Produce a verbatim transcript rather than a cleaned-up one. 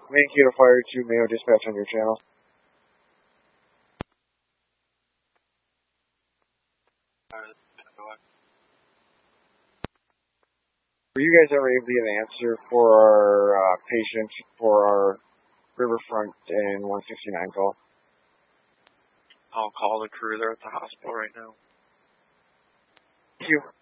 Main Kilo Fire two, Mayo Dispatch on your channel. Were you guys ever able to get an answer for our uh, patient for our Riverfront and one sixty-nine call? I'll call the crew. They're at the hospital right now. Thank you.